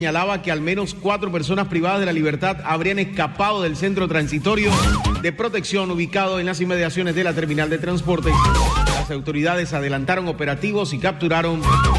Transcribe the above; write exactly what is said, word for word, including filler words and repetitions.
señalaba que al menos cuatro personas privadas de la libertad habrían escapado del centro transitorio de protección ubicado en las inmediaciones de la terminal de transportes. Las autoridades adelantaron operativos y capturaron